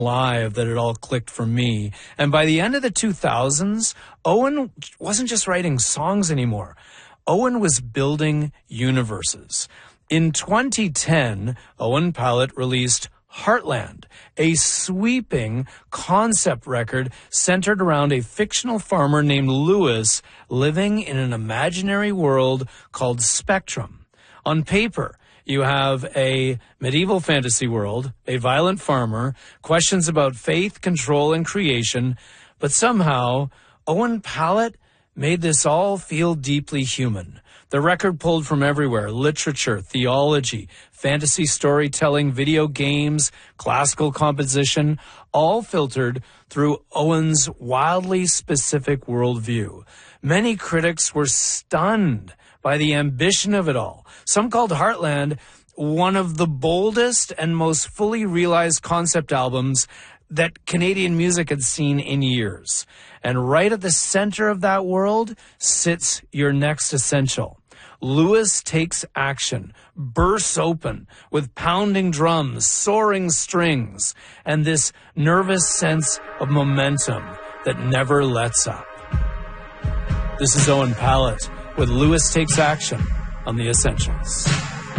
live that it all clicked for me. And by the end of the 2000s, Owen wasn't just writing songs anymore. Owen was building universes. In 2010, Owen Pallett released Heartland, a sweeping concept record centered around a fictional farmer named Lewis living in an imaginary world called Spectrum. On paper, you have a medieval fantasy world, a violent farmer, questions about faith, control, and creation, but somehow Owen Pallett made this all feel deeply human. The record pulled from everywhere: literature, theology, fantasy storytelling, video games, classical composition, all filtered through Owen's wildly specific worldview. Many critics were stunned by the ambition of it all. Some called Heartland one of the boldest and most fully realized concept albums that Canadian music had seen in years. And right at the center of that world sits your next essential. Lewis Takes Action bursts open with pounding drums, soaring strings, and this nervous sense of momentum that never lets up. This is Owen Pallett with Lewis Takes Action on The Essentials.